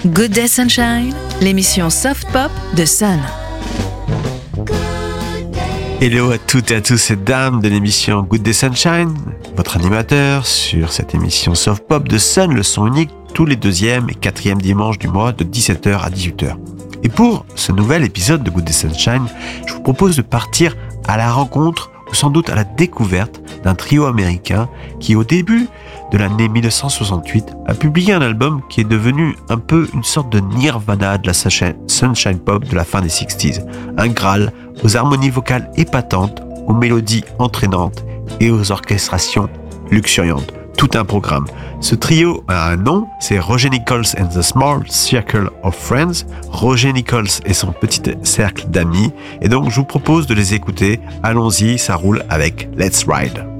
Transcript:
Good Day Sunshine, l'émission Soft Pop de Sun. Hello à toutes et à tous, c'est Dame de l'émission Good Day Sunshine, votre animateur sur cette émission Soft Pop de Sun, le son unique, tous les 2e et 4e dimanches du mois de 17h à 18h. Et pour ce nouvel épisode de Good Day Sunshine, je vous propose de partir à la rencontre, ou sans doute à la découverte d'un trio américain qui, au début de l'année 1968, a publié un album qui est devenu un peu une sorte de nirvana de la sunshine pop de la fin des 60s. Un Graal aux harmonies vocales épatantes, aux mélodies entraînantes et aux orchestrations luxuriantes. Tout un programme. Ce trio a un nom, c'est Roger Nichols and the Small Circle of Friends. Roger Nichols et son petit cercle d'amis. Et donc, je vous propose de les écouter. Allons-y, ça roule avec Let's Ride.